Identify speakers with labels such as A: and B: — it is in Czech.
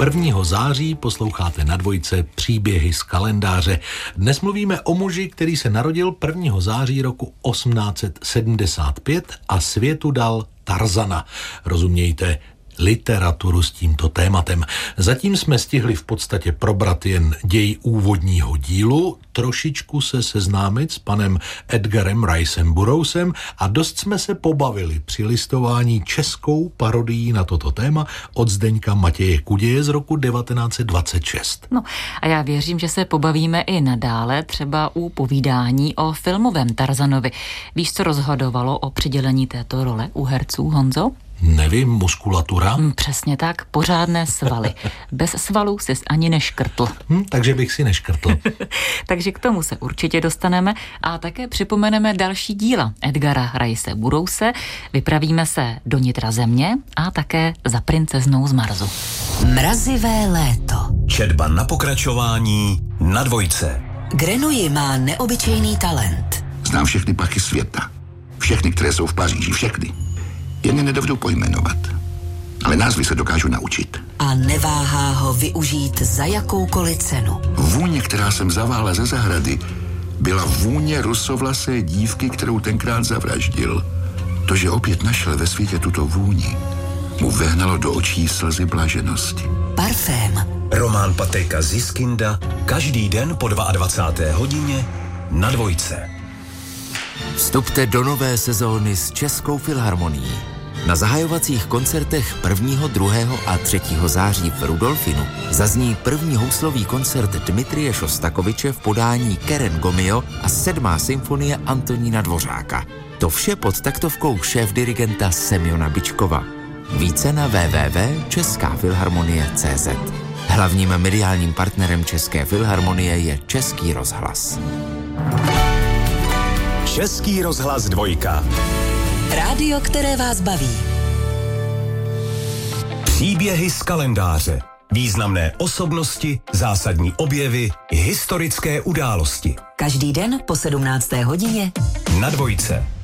A: 1. září posloucháte na Dvojce Příběhy z kalendáře. Dnes mluvíme o muži, který se narodil 1. září roku 1875 a světu dal Tarzana. Rozumějte, literaturu s tímto tématem. Zatím jsme stihli v podstatě probrat jen děj úvodního dílu, trošičku se seznámit s panem Edgarem Ricem Burroughsem a dost jsme se pobavili při listování českou parodií na toto téma od Zdeňka Matěje Kuděje z roku 1926.
B: No a já věřím, že se pobavíme i nadále, třeba u povídání o filmovém Tarzanovi. Víš, co rozhodovalo o přidělení této role u herců, Honzo?
A: Nevím, muskulatura?
B: Přesně tak, pořádné svaly. Bez svalů ses ani neškrtl.
A: Takže bych si neškrtl.
B: Takže k tomu se určitě dostaneme a také připomeneme další díla Edgara Rice Burroughse. Vypravíme se do nitra země a také za princeznou z Marsu.
C: Mrazivé léto.
D: Četba na pokračování na Dvojce.
C: Grenouille má neobyčejný talent.
E: Znám všechny pachy světa. Všechny, které jsou v Paříži, všechny. Jen je nedovedu pojmenovat. Ale názvy se dokážu naučit.
C: A neváhá ho využít za jakoukoliv cenu.
E: Vůně, která jsem zavála ze zahrady, byla vůně rusovlasé dívky, kterou tenkrát zavraždil. To, že opět našel ve světě tuto vůni, mu vehnalo do očí slzy blaženosti.
C: Parfém.
D: Román Patrika Ziskinda každý den po 22. hodině na Dvojce.
F: Vstupte do nové sezóny s Českou filharmonií. Na zahajovacích koncertech 1., 2. a 3. září v Rudolfinu zazní první houslový koncert Dmitrije Šostakoviče v podání Keren Gomio a 7. symfonie Antonína Dvořáka. To vše pod taktovkou šéfdirigenta Semjona Bičkova. Více na www.českafilharmonie.cz. Hlavním mediálním partnerem České filharmonie je Český rozhlas.
D: Český rozhlas Dvojka.
C: Rádio, které vás baví.
D: Příběhy z kalendáře. Významné osobnosti, zásadní objevy, historické události.
C: Každý den po 17. hodině
D: na Dvojce.